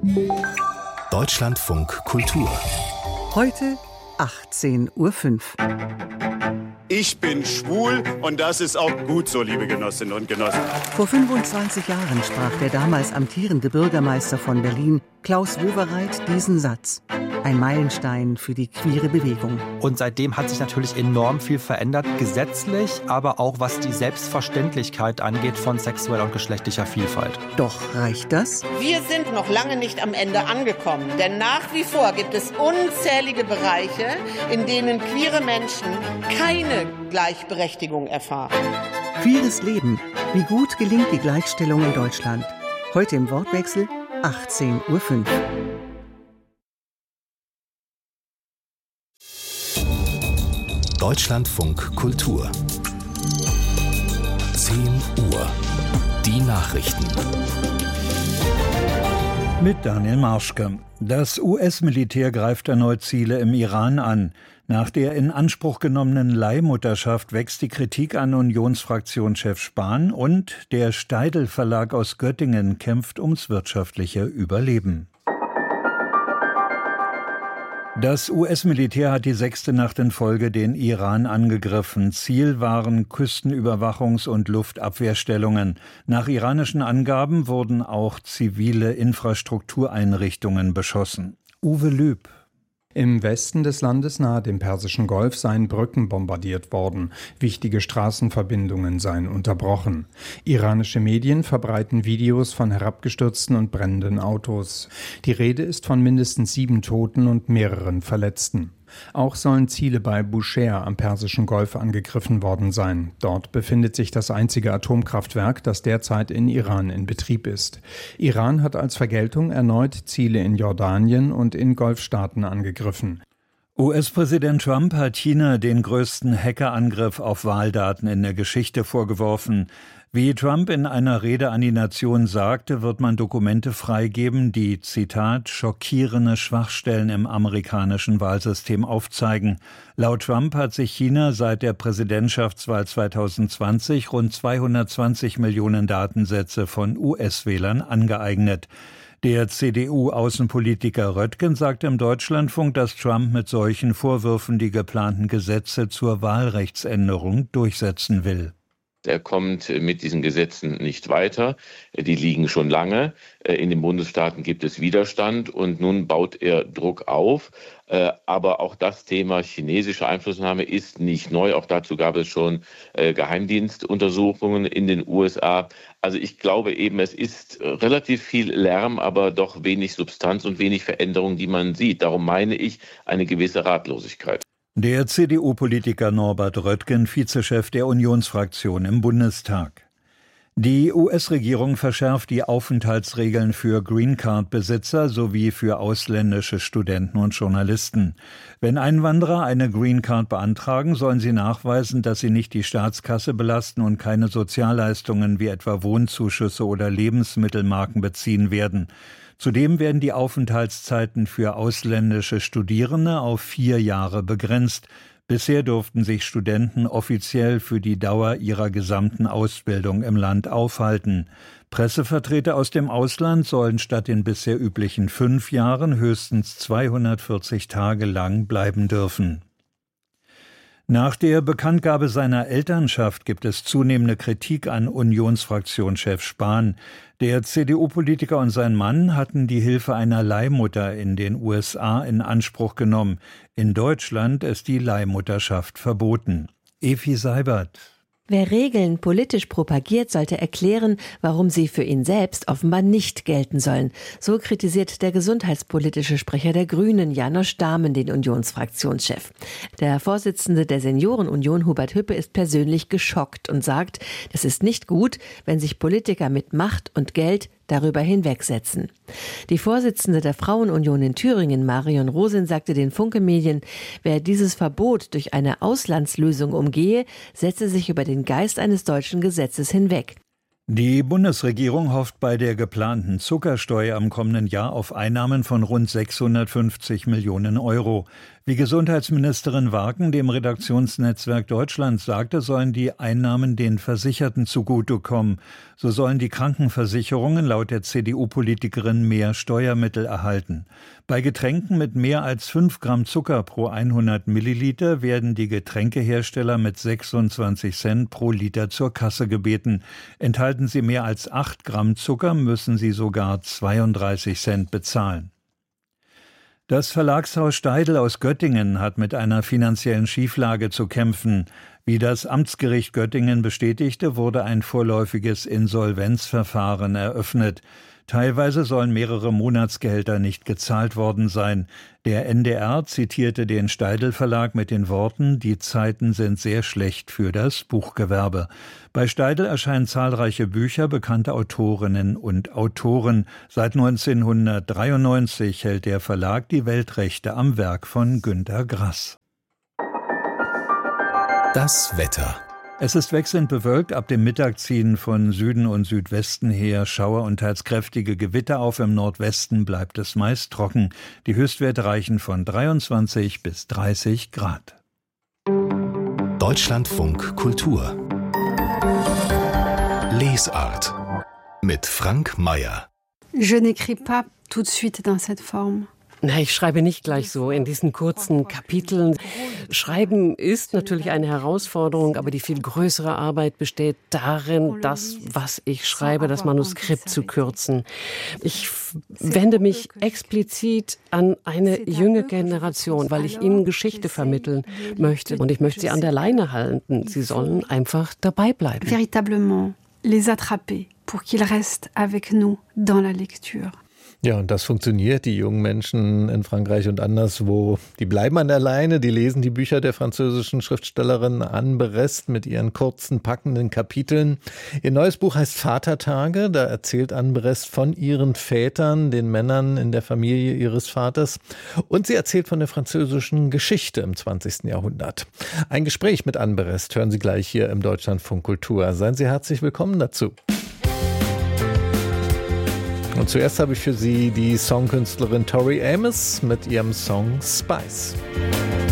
Deutschlandfunk Kultur. Heute 18:05 Uhr. Ich bin schwul und das ist auch gut so, liebe Genossinnen und Genossen. Vor 25 Jahren sprach der damals amtierende Bürgermeister von Berlin, Klaus Wowereit, diesen Satz. Ein Meilenstein für die queere Bewegung. Und seitdem hat sich natürlich enorm viel verändert, gesetzlich, aber auch was die Selbstverständlichkeit angeht von sexueller und geschlechtlicher Vielfalt. Doch reicht das? Wir sind noch lange nicht am Ende angekommen, denn nach wie vor gibt es unzählige Bereiche, in denen queere Menschen keine Gleichberechtigung erfahren. Queeres Leben. Wie gut gelingt die Gleichstellung in Deutschland? Heute im Wortwechsel 18:05 Uhr. Deutschlandfunk Kultur. 10 Uhr. Die Nachrichten. Mit Daniel Marschke. Das US-Militär greift erneut Ziele im Iran an. Nach der in Anspruch genommenen Leihmutterschaft wächst die Kritik an Unionsfraktionschef Spahn und der Steidl Verlag aus Göttingen kämpft ums wirtschaftliche Überleben. Das US-Militär hat die 6. Nacht in Folge den Iran angegriffen. Ziel waren Küstenüberwachungs- und Luftabwehrstellungen. Nach iranischen Angaben wurden auch zivile Infrastruktureinrichtungen beschossen. Uwe Lüb. Im Westen des Landes nahe dem Persischen Golf seien Brücken bombardiert worden. Wichtige Straßenverbindungen seien unterbrochen. Iranische Medien verbreiten Videos von herabgestürzten und brennenden Autos. Die Rede ist von mindestens 7 Toten und mehreren Verletzten. Auch sollen Ziele bei Bushehr am Persischen Golf angegriffen worden sein. Dort befindet sich das einzige Atomkraftwerk, das derzeit in Iran in Betrieb ist. Iran hat als Vergeltung erneut Ziele in Jordanien und in Golfstaaten angegriffen. US-Präsident Trump hat China den größten Hackerangriff auf Wahldaten in der Geschichte vorgeworfen. Wie Trump in einer Rede an die Nation sagte, wird man Dokumente freigeben, die, Zitat, schockierende Schwachstellen im amerikanischen Wahlsystem aufzeigen. Laut Trump hat sich China seit der Präsidentschaftswahl 2020 rund 220 Millionen Datensätze von US-Wählern angeeignet. Der CDU-Außenpolitiker Röttgen sagte im Deutschlandfunk, dass Trump mit solchen Vorwürfen die geplanten Gesetze zur Wahlrechtsänderung durchsetzen will. Er kommt mit diesen Gesetzen nicht weiter. Die liegen schon lange. In den Bundesstaaten gibt es Widerstand und nun baut er Druck auf. Aber auch das Thema chinesische Einflussnahme ist nicht neu. Auch dazu gab es schon Geheimdienstuntersuchungen in den USA. Also ich glaube eben, es ist relativ viel Lärm, aber doch wenig Substanz und wenig Veränderung, die man sieht. Darum meine ich eine gewisse Ratlosigkeit. Der CDU-Politiker Norbert Röttgen, Vizechef der Unionsfraktion im Bundestag. Die US-Regierung verschärft die Aufenthaltsregeln für Green-Card-Besitzer sowie für ausländische Studenten und Journalisten. Wenn Einwanderer eine Green-Card beantragen, sollen sie nachweisen, dass sie nicht die Staatskasse belasten und keine Sozialleistungen wie etwa Wohnzuschüsse oder Lebensmittelmarken beziehen werden. Zudem werden die Aufenthaltszeiten für ausländische Studierende auf 4 Jahre begrenzt. Bisher durften sich Studenten offiziell für die Dauer ihrer gesamten Ausbildung im Land aufhalten. Pressevertreter aus dem Ausland sollen statt den bisher üblichen 5 Jahren höchstens 240 Tage lang bleiben dürfen. Nach der Bekanntgabe seiner Elternschaft gibt es zunehmende Kritik an Unionsfraktionschef Spahn. Der CDU-Politiker und sein Mann hatten die Hilfe einer Leihmutter in den USA in Anspruch genommen. In Deutschland ist die Leihmutterschaft verboten. Evi Seibert. Wer Regeln politisch propagiert, sollte erklären, warum sie für ihn selbst offenbar nicht gelten sollen. So kritisiert der gesundheitspolitische Sprecher der Grünen, Janosch Dahmen, den Unionsfraktionschef. Der Vorsitzende der Seniorenunion, Hubert Hüppe, ist persönlich geschockt und sagt, das ist nicht gut, wenn sich Politiker mit Macht und Geld darüber hinwegsetzen. Die Vorsitzende der Frauenunion in Thüringen, Marion Rosin, sagte den Funke-Medien, wer dieses Verbot durch eine Auslandslösung umgehe, setze sich über den Geist eines deutschen Gesetzes hinweg. Die Bundesregierung hofft bei der geplanten Zuckersteuer im kommenden Jahr auf Einnahmen von rund 650 Millionen Euro. Wie Gesundheitsministerin Waken dem Redaktionsnetzwerk Deutschland sagte, sollen die Einnahmen den Versicherten zugutekommen. So sollen die Krankenversicherungen laut der CDU-Politikerin mehr Steuermittel erhalten. Bei Getränken mit mehr als 5 Gramm Zucker pro 100 Milliliter werden die Getränkehersteller mit 26 Cent pro Liter zur Kasse gebeten. Enthalten sie mehr als 8 Gramm Zucker, müssen sie sogar 32 Cent bezahlen. Das Verlagshaus Steidl aus Göttingen hat mit einer finanziellen Schieflage zu kämpfen. Wie das Amtsgericht Göttingen bestätigte, wurde ein vorläufiges Insolvenzverfahren eröffnet. Teilweise sollen mehrere Monatsgehälter nicht gezahlt worden sein. Der NDR zitierte den Steidl Verlag mit den Worten: Die Zeiten sind sehr schlecht für das Buchgewerbe. Bei Steidl erscheinen zahlreiche Bücher bekannter Autorinnen und Autoren. Seit 1993 hält der Verlag die Weltrechte am Werk von Günter Grass. Das Wetter. Es ist wechselnd bewölkt. Ab dem Mittag ziehen von Süden und Südwesten her Schauer und teils kräftige Gewitter auf. Im Nordwesten bleibt es meist trocken. Die Höchstwerte reichen von 23 bis 30 Grad. Deutschlandfunk Kultur. Lesart mit Frank Mayer. Je n'écris pas tout de suite dans cette forme. Na, ich schreibe nicht gleich so in diesen kurzen Kapiteln. Schreiben ist natürlich eine Herausforderung, aber die viel größere Arbeit besteht darin, das, was ich schreibe, das Manuskript zu kürzen. Ich wende mich explizit an eine junge Generation, weil ich ihnen Geschichte vermitteln möchte. Und ich möchte sie an der Leine halten. Sie sollen einfach dabei bleiben. Véritablement les attraper pour qu'ils restent avec nous dans la lecture. Ja, und das funktioniert. Die jungen Menschen in Frankreich und anderswo, die bleiben an der Leine, die lesen die Bücher der französischen Schriftstellerin Anne Berest mit ihren kurzen, packenden Kapiteln. Ihr neues Buch heißt Vatertage. Da erzählt Anne Berest von ihren Vätern, den Männern in der Familie ihres Vaters. Und sie erzählt von der französischen Geschichte im 20. Jahrhundert. Ein Gespräch mit Anne Berest hören Sie gleich hier im Deutschlandfunk Kultur. Seien Sie herzlich willkommen dazu. Und zuerst habe ich für Sie die Songkünstlerin Tori Amos mit ihrem Song Spice.